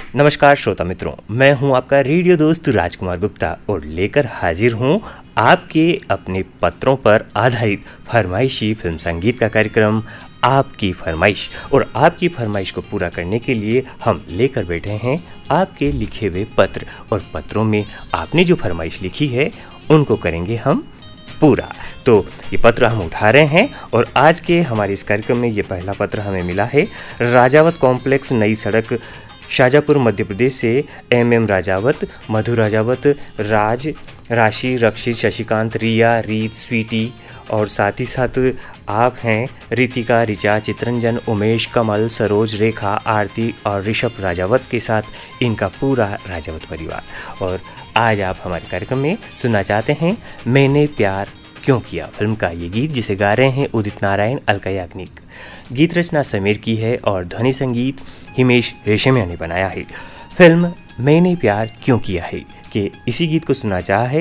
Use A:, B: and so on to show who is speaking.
A: नमस्कार श्रोता मित्रों, मैं हूं आपका रेडियो दोस्त राजकुमार गुप्ता और लेकर हाजिर हूं आपके अपने पत्रों पर आधारित फरमाइशी फिल्म संगीत का कार्यक्रम आपकी फरमाइश। और आपकी फरमाइश को पूरा करने के लिए हम लेकर बैठे हैं आपके लिखे हुए पत्र, और पत्रों में आपने जो फरमाइश लिखी है उनको करेंगे हम पूरा। तो ये पत्र हम उठा रहे हैं और आज के हमारे इस कार्यक्रम में ये पहला पत्र हमें मिला है राजावत कॉम्प्लेक्स, नई सड़क, शाजापुर, मध्य प्रदेश से एम राजावत, मधु राजावत, राशि, रक्षित, शशिकांत, रिया, रीत, स्वीटी और साथ ही साथ आप हैं रितिका, ऋचा, चित्रंजन, उमेश, कमल, सरोज, रेखा, आरती और ऋषभ राजावत के साथ इनका पूरा राजावत परिवार। और आज आप हमारे कार्यक्रम में सुनना चाहते हैं मैंने प्यार क्यों किया फिल्म का ये गीत, जिसे गा रहे हैं उदित नारायण, अलका याग्निक। गीत रचना समीर की है और ध्वनि संगीत हिमेश रेशमिया ने बनाया है। फिल्म मैंने प्यार क्यों किया है के इसी गीत को सुनना चाहा है